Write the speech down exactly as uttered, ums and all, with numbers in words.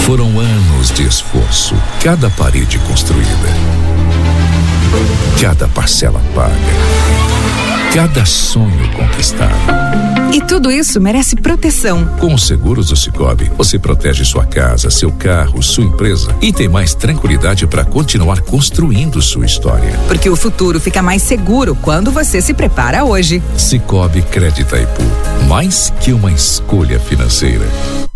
Foram anos de esforço, cada parede construída, cada parcela paga, cada sonho conquistado. E tudo isso merece proteção. Com os seguros do Sicoob, você protege sua casa, seu carro, sua empresa e tem mais tranquilidade para continuar construindo sua história. Porque o futuro fica mais seguro quando você se prepara hoje. Sicoob Crédito Itaipu, mais que uma escolha financeira.